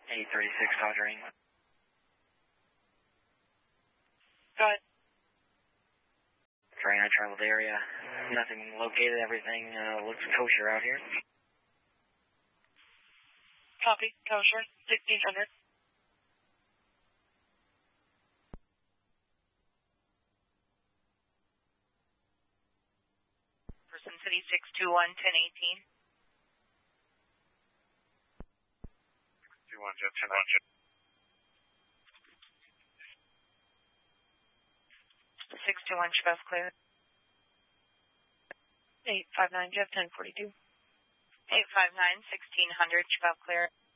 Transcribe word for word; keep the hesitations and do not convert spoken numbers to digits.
eight thirty-six, Dodgering. Go ahead. Train, I traveled the area. Nothing located. Everything uh, looks kosher out here. Copy. Kosher. sixteen hundred. Person City six two one, ten eighteen. six two one, Jet ten eighteen. six two one, Chevelle clear. eight five nine, Jet ten forty-two. eight five nine, sixteen hundred, Chevelle clear.